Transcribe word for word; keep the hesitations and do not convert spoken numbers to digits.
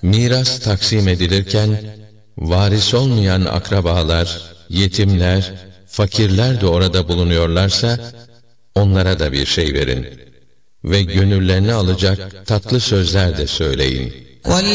miras taksim edilirken, varis olmayan akrabalar, yetimler, fakirler de orada bulunuyorlarsa, onlara da bir şey verin. Ve gönüllerini alacak tatlı sözler de söyleyin.